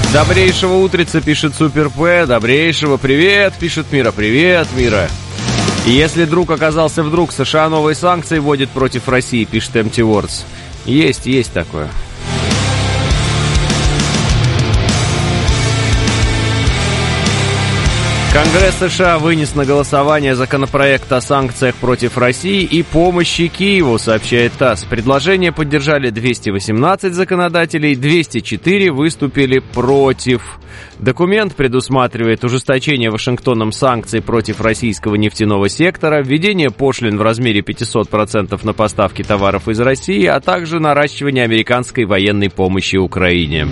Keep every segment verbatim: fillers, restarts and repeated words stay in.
Добрейшего утрица, пишет Супер П. Добрейшего, привет, пишет Мира. Привет, Мира. И если друг оказался вдруг, США новые санкции вводит против России, пишет Empty Words. Есть, есть такое. Конгресс США вынес на голосование законопроект о санкциях против России и помощи Киеву, сообщает ТАСС. Предложение поддержали двести восемнадцать законодателей, двести четыре выступили против. Документ предусматривает ужесточение Вашингтоном санкций против российского нефтяного сектора, введение пошлин в размере пятьсот процентов на поставки товаров из России, а также наращивание американской военной помощи Украине.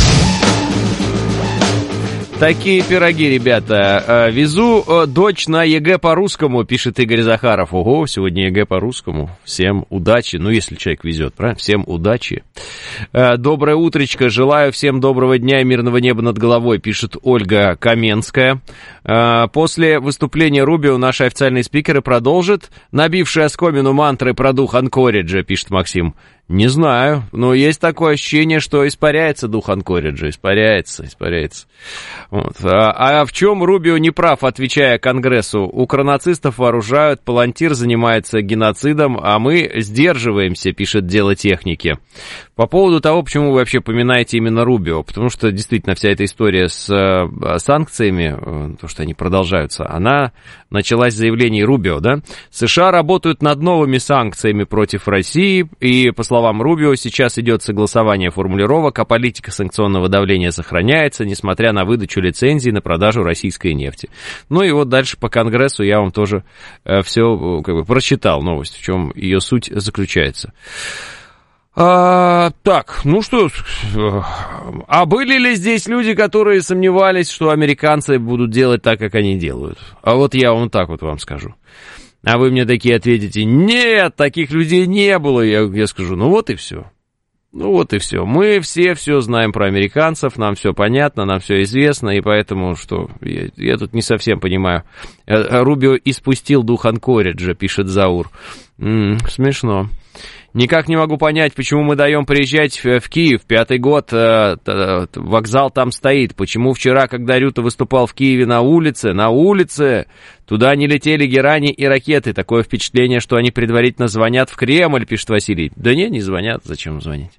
Такие пироги, ребята. Везу дочь на ЕГЭ по-русскому, пишет Игорь Захаров. Ого, сегодня ЕГЭ по-русскому. Всем удачи. Ну, если человек везет, правильно? Всем удачи. Доброе утречко. Желаю всем доброго дня и мирного неба над головой, пишет Ольга Каменская. После выступления Рубио наши официальные спикеры продолжат набившие оскомину мантры про дух Анкориджа, пишет Максим. Не знаю, но есть такое ощущение, что испаряется дух Анкориджа, испаряется, испаряется. Вот. А, а в чем Рубио не прав, отвечая Конгрессу? Укронацистов вооружают, Палантир занимается геноцидом, а мы сдерживаемся, пишет Дело техники. По поводу того, почему вы вообще поминаете именно Рубио, потому что действительно вся эта история с э, санкциями, то, что они продолжаются, она началась с заявлений Рубио, да? США работают над новыми санкциями против России, и, по словам Рубио, сейчас идет согласование формулировок, а политика санкционного давления сохраняется, несмотря на выдачу лицензий на продажу российской нефти. Ну и вот дальше по Конгрессу я вам тоже э, все как бы прочитал новость, в чем ее суть заключается. А, так, ну что, а были ли здесь люди, которые сомневались, что американцы будут делать так, как они делают? А вот я вам так вот вам скажу. А вы мне такие ответите: нет, таких людей не было. Я, я скажу: ну вот и все. Ну вот и все. Мы все все знаем про американцев, нам все понятно, нам все известно, и поэтому, что, я, я тут не совсем понимаю. Рубио испустил дух Анкориджа, пишет Заур. М-м, смешно. Никак не могу понять, почему мы даем приезжать в Киев. Пятый год э, э, вокзал там стоит. Почему вчера, когда Рюта выступал в Киеве на улице, на улице, туда не летели герани и ракеты. Такое впечатление, что они предварительно звонят в Кремль, пишет Василий. Да не, не звонят. Зачем звонить?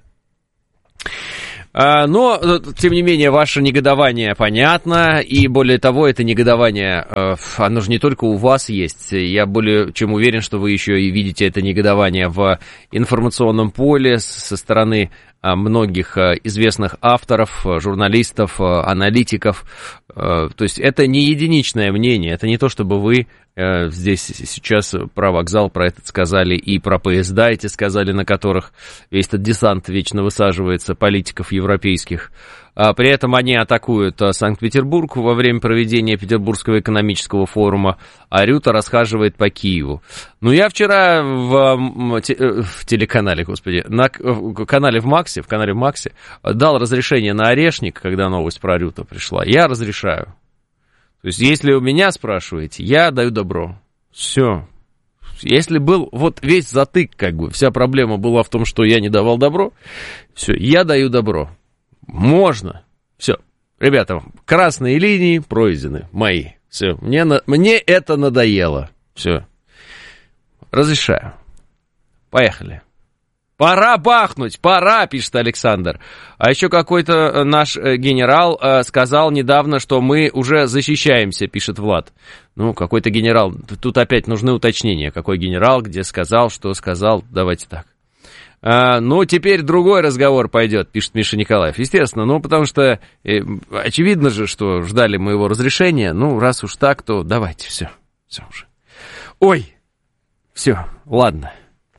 Но, тем не менее, ваше негодование понятно, и более того, это негодование, оно же не только у вас есть. Я более чем уверен, что вы еще и видите это негодование в информационном поле со стороны многих известных авторов, журналистов, аналитиков. То есть это не единичное мнение, это не то, чтобы вы здесь сейчас про вокзал, про этот сказали, и про поезда эти сказали, на которых весь этот десант вечно высаживается, политиков европейских. А при этом они атакуют Санкт-Петербург во время проведения Петербургского экономического форума, а Рюта расхаживает по Киеву. Ну, я вчера в, в телеканале, господи, на канале в Максе, в канале в Максе дал разрешение на Орешник, когда новость про Рюта пришла. Я разрешаю. То есть, если у меня спрашиваете, я даю добро. Все. Если был вот весь затык, как бы, вся проблема была в том, что я не давал добро, все, я даю добро. Можно. Все. Ребята, красные линии пройдены, мои. Все. Мне, на... Мне это надоело. Все. Разрешаю. Поехали. Пора бахнуть, пора, пишет Александр. А еще какой-то наш генерал сказал недавно, что мы уже защищаемся, пишет Влад. Ну, какой-то генерал. Тут опять нужны уточнения. Какой генерал, где сказал, что сказал. Давайте так. А, ну, теперь другой разговор пойдет, пишет Миша Николаев. Естественно, ну, потому что э, очевидно же, что ждали моего разрешения. Ну, раз уж так, то давайте, все, все уже. Ой, все, ладно.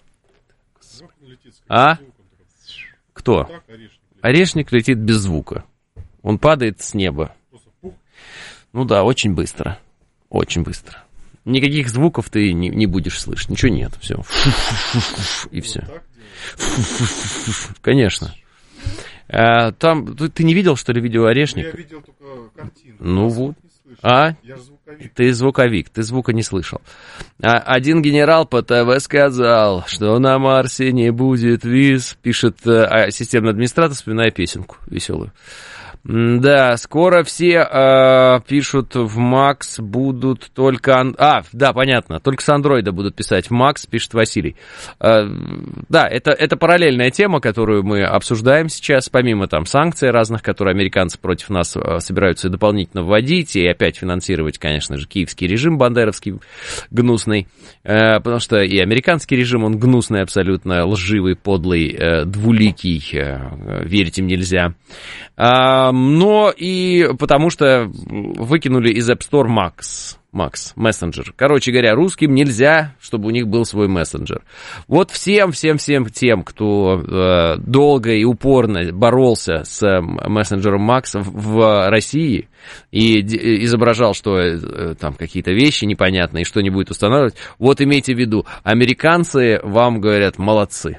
А? Кто? Орешник летит без звука. Он падает с неба. Ну да, очень быстро, очень быстро. Никаких звуков ты не, не будешь слышать, ничего нет, все. И все. Конечно. А, там, ты, ты не видел, что ли, видео Орешника? Я видел только картину. Ну вот. А? Я же звуковик. Ты звуковик, ты звука не слышал. А, один генерал по ТВ сказал, что на Марсе не будет виз, пишет а, системный администратор, вспоминая песенку веселую. Да, скоро все э, пишут в Макс будут только... Ан... А, да, понятно, только с андроида будут писать в Макс, пишет Василий. Э, да, это, это параллельная тема, которую мы обсуждаем сейчас, помимо там санкций разных, которые американцы против нас э, собираются дополнительно вводить, и опять финансировать, конечно же, киевский режим бандеровский гнусный, э, потому что и американский режим, он гнусный абсолютно, лживый, подлый, э, двуликий, э, верить им нельзя. А, но и потому что выкинули из App Store Max, Max, мессенджер. Короче говоря, русским нельзя, чтобы у них был свой мессенджер. Вот всем, всем, всем тем, кто э, долго и упорно боролся с э, мессенджером Max в, в России и д- изображал, что э, там какие-то вещи непонятные, что не будет устанавливать, вот имейте в виду, американцы вам говорят молодцы.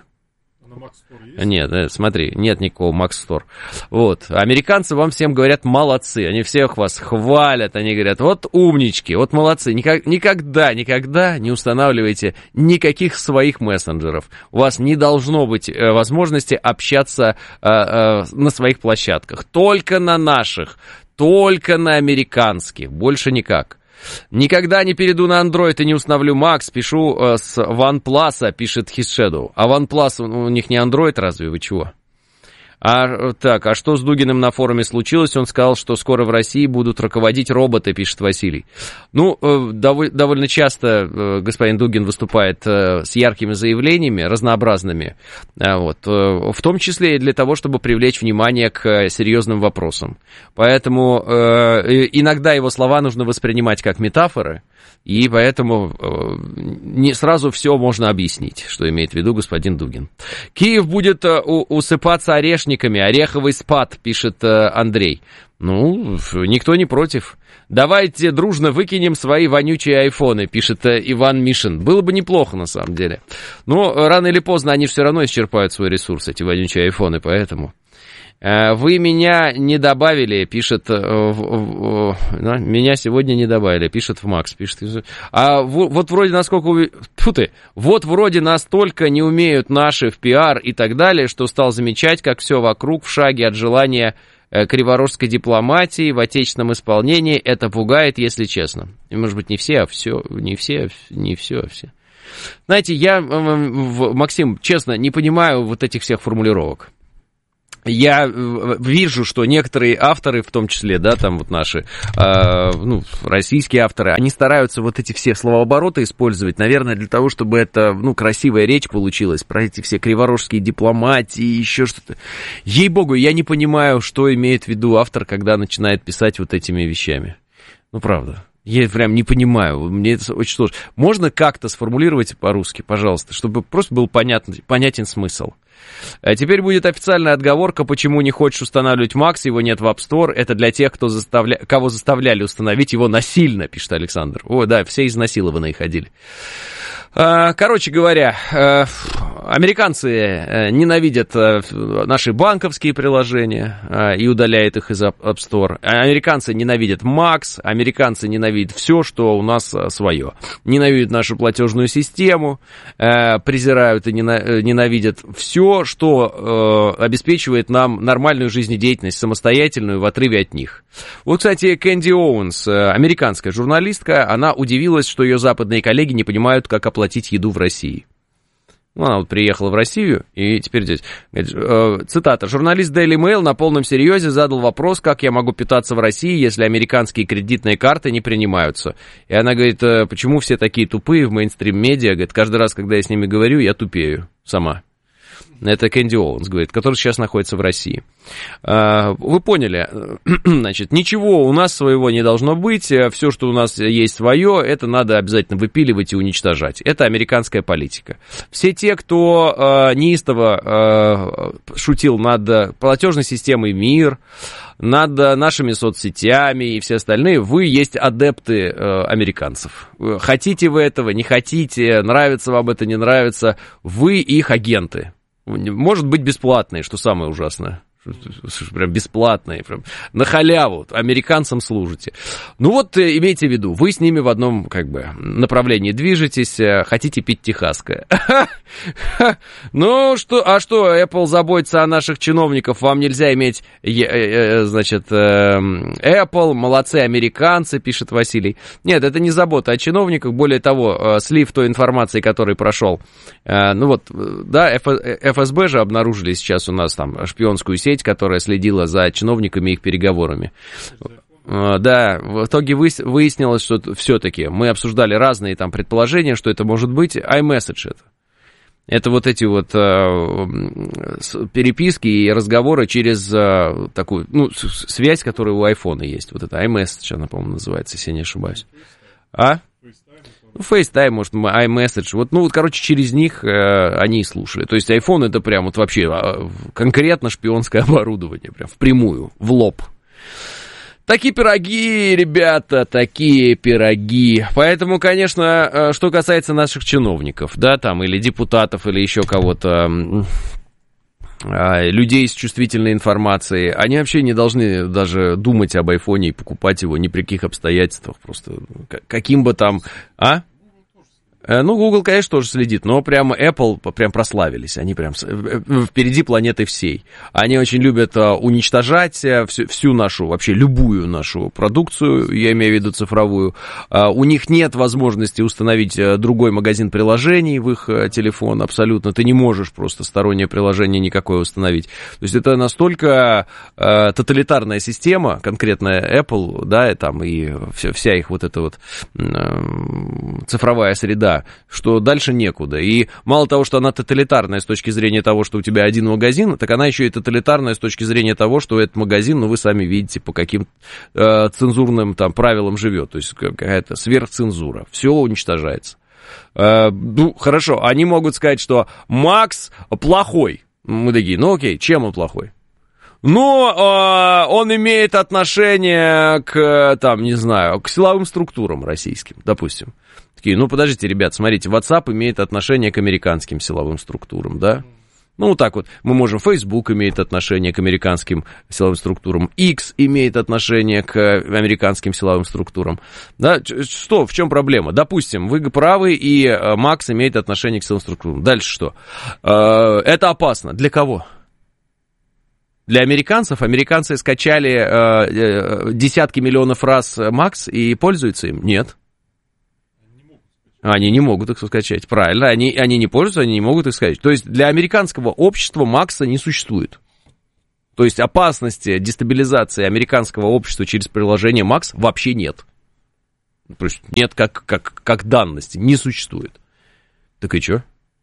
Нет, смотри, нет никакого Max Store. Вот, американцы вам всем говорят молодцы, они всех вас хвалят, они говорят, вот умнички, вот молодцы, Никак, никогда, никогда не устанавливайте никаких своих мессенджеров. У вас не должно быть э, возможности общаться э, э, на своих площадках, только на наших, только на американских, больше никак. Никогда не перейду на Android и не установлю Max, пишу э, с OnePlus, пишет His Shadow. А OnePlus, у них не Android, разве вы чего? А, так, а что с Дугиным на форуме случилось? Он сказал, что скоро в России будут руководить роботы, пишет Василий. Ну, э, дов- довольно часто э, господин Дугин выступает э, с яркими заявлениями, разнообразными, э, вот, э, в том числе и для того, чтобы привлечь внимание к э, серьезным вопросам. Поэтому э, иногда его слова нужно воспринимать как метафоры, и поэтому э, не сразу все можно объяснить, что имеет в виду господин Дугин. Киев будет э, у- усыпаться орешниками, ореховый спад, пишет э, Андрей. Ну, никто не против. Давайте дружно выкинем свои вонючие айфоны, пишет э, Иван Мишин. Было бы неплохо, на самом деле. Но рано или поздно они все равно исчерпают свой ресурс, эти вонючие айфоны, поэтому... Вы меня не добавили, пишет, меня сегодня не добавили, пишет в Макс, пишет, а вот вроде насколько, тьфу ты, вот вроде настолько не умеют наши в пиар и так далее, что стал замечать, как все вокруг в шаге от желания криворожской дипломатии в отечественном исполнении, это пугает, если честно. И, может быть, не все, а все, не все, не все, а все. Знаете, я, Максим, честно, не понимаю вот этих всех формулировок. Я вижу, что некоторые авторы, в том числе, да, там вот наши, э, ну, российские авторы, они стараются вот эти все словообороты использовать, наверное, для того, чтобы это, ну, красивая речь получилась, про эти все криворожские дипломатии, еще что-то. Ей-богу, я не понимаю, что имеет в виду автор, когда начинает писать вот этими вещами. Ну, правда. Я прям не понимаю, мне это очень сложно. Можно как-то сформулировать по-русски, пожалуйста, чтобы просто был понятен, понятен смысл. А теперь будет официальная отговорка, почему не хочешь устанавливать Max, его нет в App Store. Это для тех, кто заставля... кого заставляли установить его насильно, пишет Александр. О, да, все изнасилованные ходили. Короче говоря, американцы ненавидят наши банковские приложения и удаляют их из App Store. Американцы ненавидят Max, американцы ненавидят все, что у нас свое. Ненавидят нашу платежную систему, презирают и ненавидят все, что обеспечивает нам нормальную жизнедеятельность, самостоятельную, в отрыве от них. Вот, кстати, Кэнди Оуэнс, американская журналистка, она удивилась, что ее западные коллеги не понимают, как оплатить платить еду в России. Ну, она вот приехала в Россию, и теперь здесь, э, цитата, журналист Daily Mail на полном серьезе задал вопрос, как я могу питаться в России, если американские кредитные карты не принимаются. И она говорит, почему все такие тупые в мейнстрим-медиа, говорит, каждый раз, когда я с ними говорю, я тупею сама. Это Кэнди Оуэнс, говорит, который сейчас находится в России. Вы поняли, значит, ничего у нас своего не должно быть, все, что у нас есть свое, это надо обязательно выпиливать и уничтожать. Это американская политика. Все те, кто неистово шутил над платежной системой МИР, над нашими соцсетями и все остальные, вы есть адепты американцев. Хотите вы этого, не хотите, нравится вам это, не нравится, вы их агенты. Может быть бесплатные, что самое ужасное. Прям бесплатные, прям на халяву, американцам служите. Ну вот, имейте в виду, вы с ними в одном, как бы, направлении движетесь, хотите пить техасское. Ну, что, а что, Apple заботится о наших чиновниках, вам нельзя иметь, значит, Apple, молодцы американцы, пишет Василий. Нет, это не забота о чиновниках, более того, слив той информации, который прошел. Ну вот, да, эф эс бэ же обнаружили сейчас у нас там шпионскую сеть, которая следила за чиновниками и их переговорами. Да, в итоге выяснилось, что все-таки мы обсуждали разные там предположения, что это может быть iMessage это. Это вот эти вот э, переписки и разговоры через э, такую, ну, связь, которая у айфона есть. Вот это iMessage, она, по-моему, называется, если я не ошибаюсь. А? Ну, FaceTime, может, iMessage. Вот, ну, вот, короче, через них э, они и слушали. То есть iPhone это прям вот вообще э, конкретно шпионское оборудование. Прям впрямую, в лоб. Такие пироги, ребята, такие пироги. Поэтому, конечно, э, что касается наших чиновников, да, там, или депутатов, или еще кого-то, э, людей с чувствительной информацией, они вообще не должны даже думать об айфоне и покупать его ни при каких обстоятельствах. Просто каким бы там... А? Ну, Google, конечно, тоже следит, но прямо Apple прям прославились, они прям впереди планеты всей. Они очень любят уничтожать всю, всю нашу, вообще любую нашу продукцию, я имею в виду цифровую. У них нет возможности установить другой магазин приложений в их телефон, абсолютно. Ты не можешь просто стороннее приложение никакое установить. То есть это настолько тоталитарная система, конкретно Apple, да, и там и вся их вот эта вот цифровая среда, что дальше некуда. И мало того, что она тоталитарная с точки зрения того, что у тебя один магазин, так она еще и тоталитарная с точки зрения того, что этот магазин, ну, вы сами видите, по каким э, цензурным там правилам живет. То есть какая-то сверхцензура. Все уничтожается. Э, ну, хорошо, они могут сказать, что Макс плохой. Мы такие, ну окей, чем он плохой? Ну, э, он имеет отношение к, там, не знаю, к силовым структурам российским, допустим. Такие, ну, подождите, ребят, смотрите, WhatsApp имеет отношение к американским силовым структурам, да? Ну, вот так вот, мы можем, Facebook имеет отношение к американским силовым структурам, X имеет отношение к американским силовым структурам, да? Что, в чем проблема? Допустим, вы правы, и Макс имеет отношение к силовым структурам. Дальше что? Это опасно. Для кого? Для американцев? Американцы скачали э, десятки миллионов раз Макс и пользуются им? Нет. Они не могут их скачать, правильно. Они, они не пользуются, они не могут их скачать. То есть для американского общества Макса не существует. То есть опасности дестабилизации американского общества через приложение Макс вообще нет. То есть нет как, как, как данности, не существует. Так и что?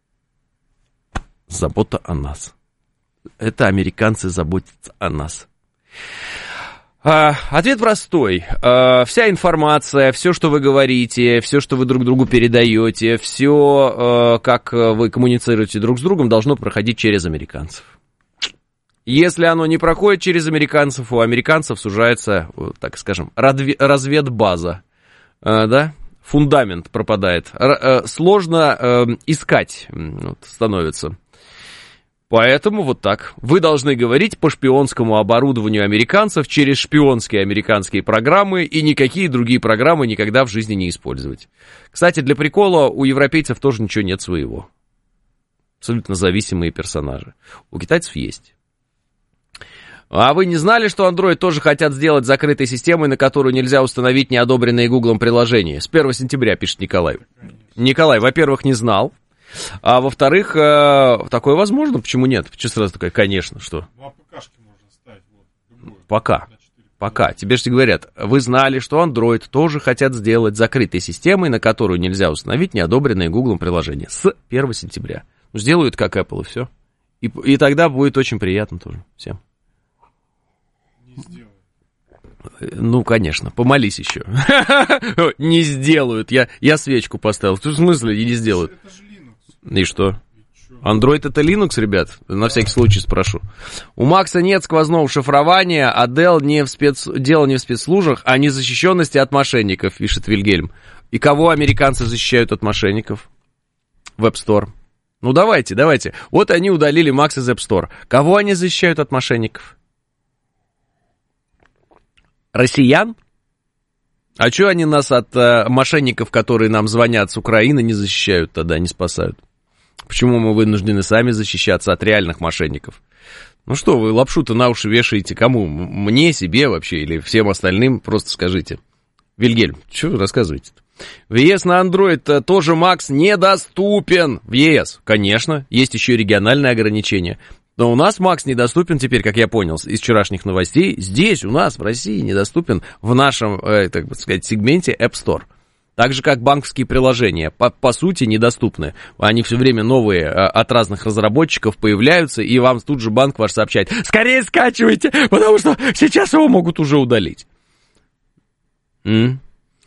Забота о нас. Это американцы заботятся о нас. А, ответ простой. А, вся информация, все, что вы говорите, все, что вы друг другу передаете, все, а, как вы коммуницируете друг с другом, должно проходить через американцев. Если оно не проходит через американцев, у американцев сужается, так скажем, разведбаза, а, да? Фундамент пропадает. Р- сложно а, искать вот, становится. Поэтому вот так. Вы должны говорить по шпионскому оборудованию американцев через шпионские американские программы и никакие другие программы никогда в жизни не использовать. Кстати, для прикола у европейцев тоже ничего нет своего. Абсолютно зависимые персонажи. У китайцев есть. А вы не знали, что Android тоже хотят сделать закрытой системой, на которую нельзя установить неодобренные Гуглом приложения? С первого сентября, пишет Николай. Николай, во-первых, не знал. А во-вторых, э, такое возможно, почему нет? Почему сразу такое, конечно, что? Ну, а ПКшки можно ставить, вот, любое. Пока, пока. Тебе же говорят, вы знали, что Android тоже хотят сделать закрытой системой, на которую нельзя установить неодобренные Гуглом приложения. С первого сентября. Ну, сделают как Apple, и все. И, и тогда будет очень приятно тоже всем. Не сделают. Ну, конечно, помолись еще. Не сделают. Я, я свечку поставил. В смысле не сделают? Это же И что? Android это Linux, ребят? На всякий случай спрошу. У Макса нет сквозного шифрования, а Dell не в спец... дело не в спецслужбах, а незащищенности от мошенников, пишет Вильгельм. И кого американцы защищают от мошенников? В App Store. Ну, давайте, давайте. Вот они удалили Макс из App Store. Кого они защищают от мошенников? Россиян? А что они нас от э, мошенников, которые нам звонят с Украины, не защищают тогда, не спасают? Почему мы вынуждены сами защищаться от реальных мошенников? Ну что, вы лапшу-то на уши вешаете кому? Мне, себе вообще или всем остальным? Просто скажите. Вильгельм, что вы рассказываете-то? В ЕС на Android тоже Макс недоступен. В ЕС, конечно, есть еще и региональные ограничения. Но у нас Макс недоступен теперь, как я понял, из вчерашних новостей. Здесь у нас, в России, недоступен в нашем, э, так сказать, сегменте App Store. Так же, как банковские приложения, по, по сути, недоступны. Они все время новые э, от разных разработчиков появляются, и вам тут же банк ваш сообщает: скорее скачивайте, потому что сейчас его могут уже удалить. М?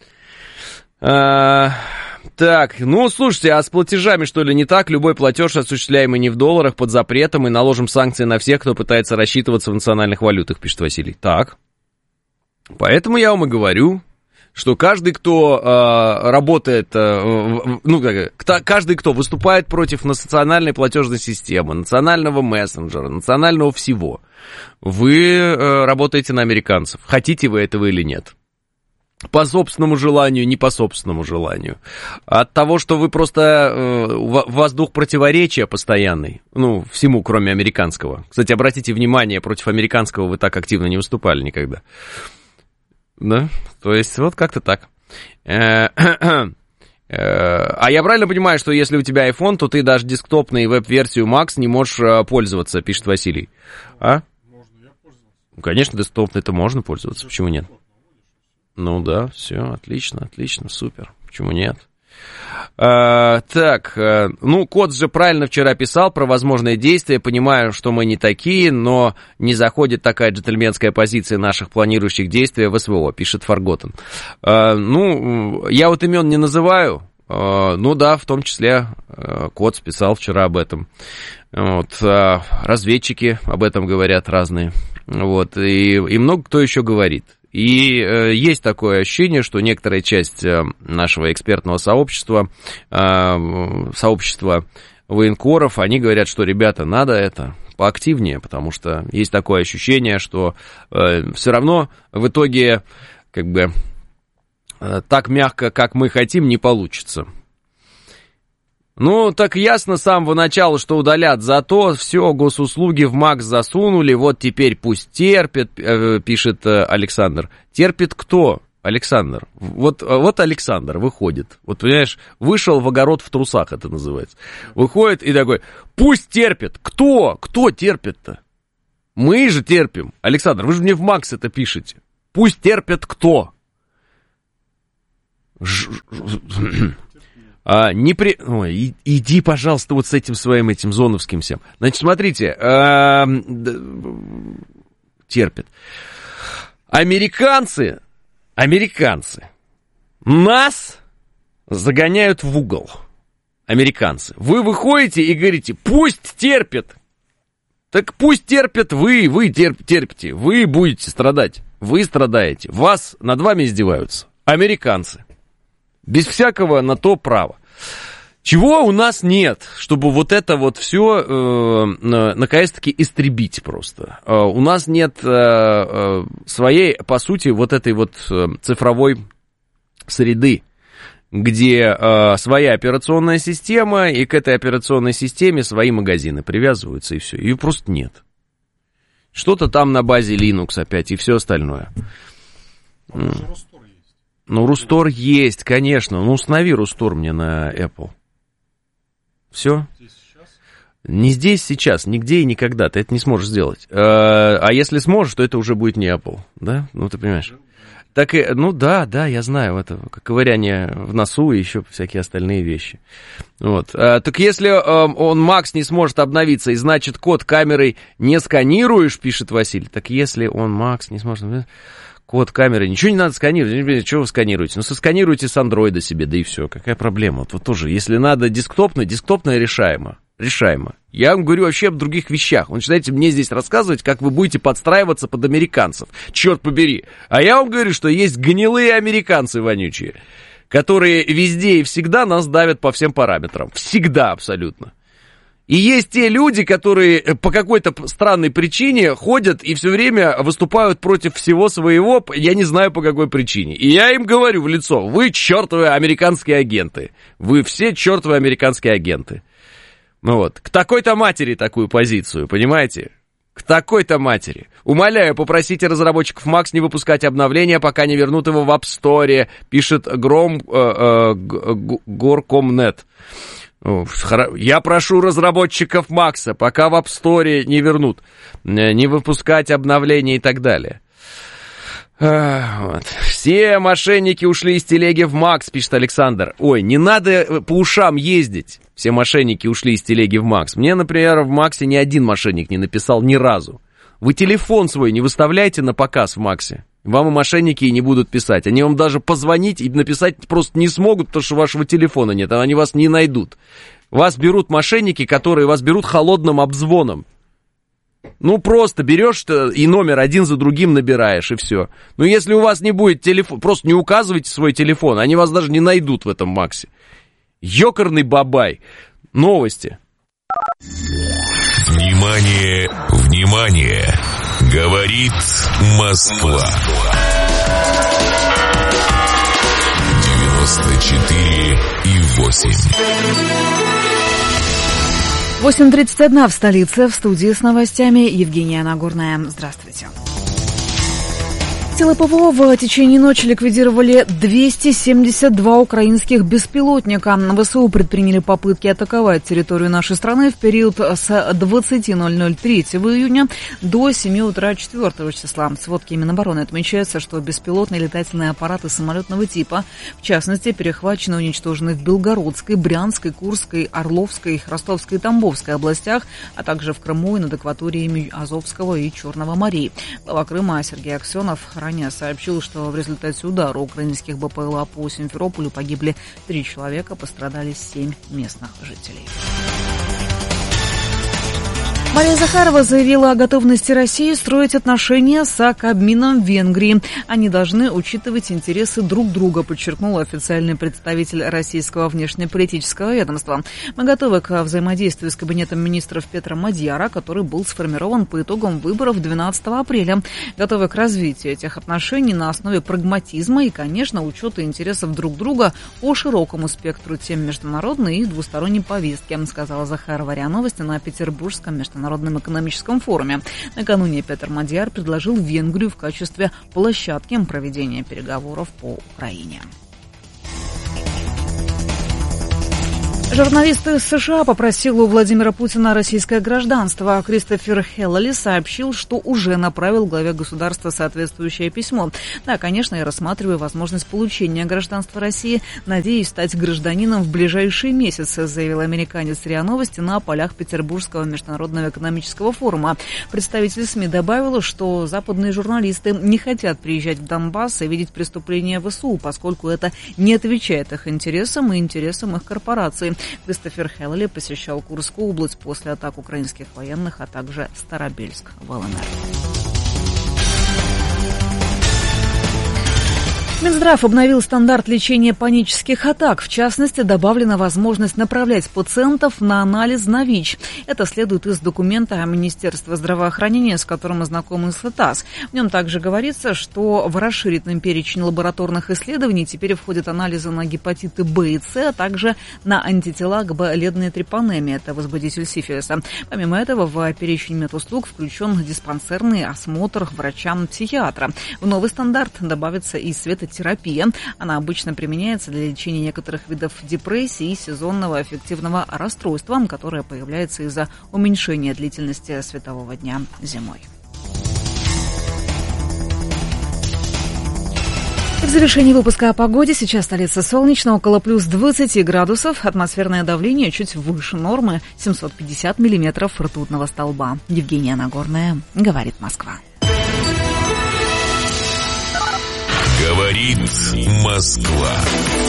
А, так, ну, слушайте, а с платежами, что ли, не так? Любой платеж, осуществляемый не в долларах, под запретом, и наложим санкции на всех, кто пытается рассчитываться в национальных валютах, пишет Василий. Так, поэтому я вам и говорю, что каждый, кто э, работает, э, ну, как, каждый, кто выступает против национальной платежной системы, национального мессенджера, национального всего, вы э, работаете на американцев, хотите вы этого или нет. По собственному желанию, не по собственному желанию. От того, что вы просто... Э, у вас дух противоречия постоянный. Ну, всему, кроме американского. Кстати, обратите внимание, против американского вы так активно не выступали никогда. Да? То есть, вот как-то так. А я правильно понимаю, что если у тебя iPhone, то ты даже десктопной веб-версию Max не можешь пользоваться, пишет Василий. А? Можно, я пользовался. Ну, конечно, десктопной-то можно пользоваться. Почему нет? Ну да, все, отлично, отлично, супер. Почему нет? А, так, а, ну, Кот же правильно вчера писал про возможные действия. Понимаю, что мы не такие, но не заходит такая джентльменская позиция наших планирующих действий в СВО, пишет Фарготен. А, ну, я вот имен не называю. А, ну да, в том числе а, Кот писал вчера об этом. Вот, а, разведчики об этом говорят разные. Вот, и, и много кто еще говорит. И э, есть такое ощущение, что некоторая часть э, нашего экспертного сообщества, э, сообщества военкоров, они говорят, что, ребята, надо это поактивнее, потому что есть такое ощущение, что э, все равно в итоге как бы э, так мягко, как мы хотим, не получится. Ну, так ясно с самого начала, что удалят, зато все, госуслуги в Макс засунули, вот теперь пусть терпит, э, пишет э, Александр. Терпит кто, Александр? Вот, вот Александр выходит, вот, понимаешь, вышел в огород в трусах, это называется. Выходит и такой: пусть терпит. Кто? Кто терпит-то? Мы же терпим. Александр, вы же мне в Макс это пишете. Пусть терпит кто? Ж... А, не при... Ой, иди, пожалуйста, вот с этим своим этим зоновским всем. Значит, смотрите, а... терпят. Американцы, американцы нас загоняют в угол. Американцы. Вы выходите и говорите: пусть терпят. Так пусть терпят вы, вы терп, терпите, вы будете страдать. Вы страдаете. Вас, над вами издеваются. Американцы. Без всякого на то права. Чего у нас нет, чтобы вот это вот все э, наконец-таки истребить просто. Э, у нас нет э, э, своей, по сути, вот этой вот э, цифровой среды, где э, своя операционная система, и к этой операционной системе свои магазины привязываются, и все. Ее просто нет. Что-то там на базе Linux опять, и все остальное. Ну, Рустор есть, конечно. Ну, установи Рустор мне на Apple. Все? Не здесь, сейчас, нигде и никогда. Ты это не сможешь сделать. А если сможешь, то это уже будет не Apple. Да? Ну, ты понимаешь. Так и, ну да, да, я знаю, это ковыряние в носу и еще всякие остальные вещи. Вот. А, так если а, он, Макс, не сможет обновиться, и значит код камерой не сканируешь, пишет Василий. Так если он, Макс, не сможет... Код камеры, ничего не надо сканировать, что вы сканируете? Ну, сосканируйте с андроида себе, да и все, какая проблема? Вот, вот тоже, если надо десктопное, десктопное решаемо, решаемо. Я вам говорю вообще об других вещах. Вы начинаете мне здесь рассказывать, как вы будете подстраиваться под американцев, черт побери. А я вам говорю, что есть гнилые американцы вонючие, которые везде и всегда нас давят по всем параметрам, всегда абсолютно. И есть те люди, которые по какой-то странной причине ходят и все время выступают против всего своего, я не знаю по какой причине. И я им говорю в лицо: вы чертовы американские агенты. Вы все чертовы американские агенты. Ну вот, к такой-то матери такую позицию, понимаете? К такой-то матери. Умоляю, попросите разработчиков Макс не выпускать обновления, пока не вернут его в App Store, пишет Гром э, э, Горкомнет. Я прошу разработчиков Макса, пока в App Store не вернут, не выпускать обновления и так далее. Вот. Все мошенники ушли из телеги в Макс, пишет Александр. Ой, не надо по ушам ездить. Все мошенники ушли из телеги в Макс. Мне, например, в Максе ни один мошенник не написал ни разу. Вы телефон свой не выставляйте на показ в Максе. Вам и мошенники и не будут писать. Они вам даже позвонить и написать просто не смогут, потому что вашего телефона нет, а они вас не найдут. Вас берут мошенники, которые вас берут холодным обзвоном. Ну, просто берешь и номер один за другим набираешь, и все. Но если у вас не будет телефон, просто не указывайте свой телефон, они вас даже не найдут в этом Максе. Ёкарный бабай. Новости. Внимание, внимание! Говорит Москва. девяносто четыре и восемь. восемь тридцать один в столице. В студии с новостями Евгения Нагорная. Здравствуйте. Силы ПВО в течение ночи ликвидировали двести семьдесят два украинских беспилотника. ВСУ предприняли попытки атаковать территорию нашей страны в период с двадцати ноль ноль третьего июня до семи утра четвёртого числа. В сводке Минобороны отмечается, что беспилотные летательные аппараты самолетного типа, в частности, перехвачены и уничтожены в Белгородской, Брянской, Курской, Орловской, Ростовской и Тамбовской областях, а также в Крыму и над акваториями Азовского и Черного морей. Глава Крыма Сергей Аксенов ранее сообщил, что в результате удара украинских БПЛА по Симферополю погибли три человека, пострадали семь местных жителей. Мария Захарова заявила о готовности России строить отношения с Кабмином Венгрии. Они должны учитывать интересы друг друга, подчеркнул официальный представитель российского внешнеполитического ведомства. Мы готовы к взаимодействию с кабинетом министров Петра Мадьяра, который был сформирован по итогам выборов двенадцатого апреля. Готовы к развитию этих отношений на основе прагматизма и, конечно, учета интересов друг друга по широкому спектру тем международной и двусторонней повестки, сказала Захарова РИА Новости на Петербургском международном Международном экономическом форуме. Накануне Петр Мадьяр предложил Венгрию в качестве площадки проведения переговоров по Украине. Журналист из США попросил у Владимира Путина российское гражданство. Кристофер Хеллали сообщил, что уже направил главе государства соответствующее письмо. Да, конечно, я рассматриваю возможность получения гражданства России. Надеюсь стать гражданином в ближайшие месяцы, заявил американец РИА Новости на полях Петербургского международного экономического форума. Представитель СМИ добавил, что западные журналисты не хотят приезжать в Донбасс и видеть преступления ВСУ, поскольку это не отвечает их интересам и интересам их корпораций. Кристофер Хеллали посещал Курскую область после атак украинских военных, а также Старобельск в ЛНР. Минздрав обновил стандарт лечения панических атак. В частности, добавлена возможность направлять пациентов на анализ на ВИЧ. Это следует из документа Министерства здравоохранения, с которым ознакомился ТАСС. В нем также говорится, что в расширенный перечень лабораторных исследований теперь входят анализы на гепатиты Б и С, а также на антитела к бледной трипанемии, это возбудитель сифилиса. Помимо этого, в перечень медуслуг включен диспансерный осмотр врача-психиатра. В новый стандарт добавится и светотерапия. Она обычно применяется для лечения некоторых видов депрессии и сезонного аффективного расстройства, которое появляется из-за уменьшения длительности светового дня зимой. В завершении выпуска о погоде. Сейчас столица солнечно, около плюс двадцати градусов. Атмосферное давление чуть выше нормы, семьсот пятьдесят миллиметров ртутного столба. Евгения Нагорная, говорит Москва. Говорит Москва.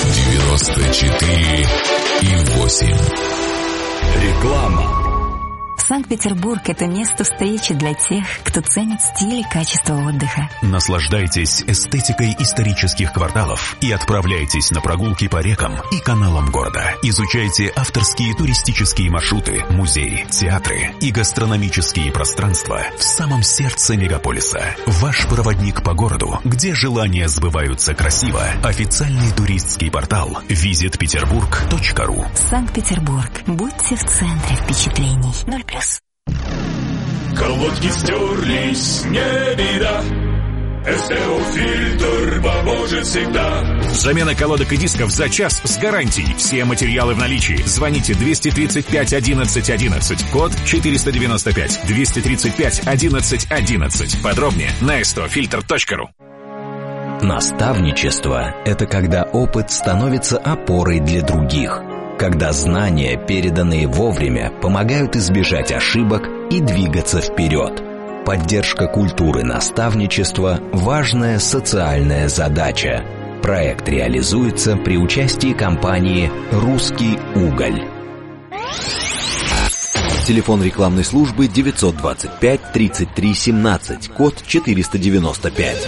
девяносто четыре и восемь. Реклама. Санкт-Петербург – это место встречи для тех, кто ценит стиль и качество отдыха. Наслаждайтесь эстетикой исторических кварталов и отправляйтесь на прогулки по рекам и каналам города. Изучайте авторские туристические маршруты, музеи, театры и гастрономические пространства в самом сердце мегаполиса. Ваш проводник по городу, где желания сбываются красиво. Официальный туристский портал визит петербург точка ру. Санкт-Петербург. Будьте в центре впечатлений. Ноль плюс. Колодки стерлись, не беда. СТО-фильтр поможет всегда. Замена колодок и дисков за час с гарантией. Все материалы в наличии. Звоните двести тридцать пять одиннадцать одиннадцать. Код четыреста девяносто пять. двести тридцать пять одиннадцать одиннадцать. Подробнее на эс тэ о фильтр точка ру. Наставничество – это когда опыт становится опорой для других. Когда знания, переданные вовремя, помогают избежать ошибок и двигаться вперед. Поддержка культуры наставничества – важная социальная задача. Проект реализуется при участии компании «Русский уголь». Телефон рекламной службы девятьсот двадцать пять тридцать три семнадцать, код четыреста девяносто пять.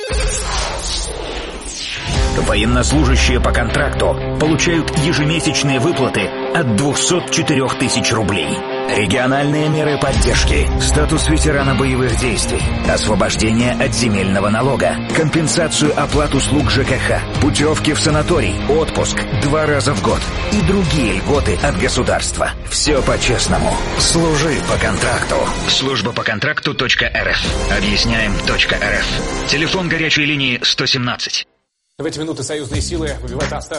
Военнослужащие по контракту получают ежемесячные выплаты от двухсот четырёх тысяч рублей. Региональные меры поддержки, статус ветерана боевых действий, освобождение от земельного налога, компенсацию оплат услуг ЖКХ, путевки в санаторий, отпуск два раза в год и другие льготы от государства. Все по-честному. Служи по контракту. Служба по контракту точка эр эф. Объясняем точка эр эф. Телефон горячей линии сто семнадцать. В эти минуты союзные силы выбивают остатки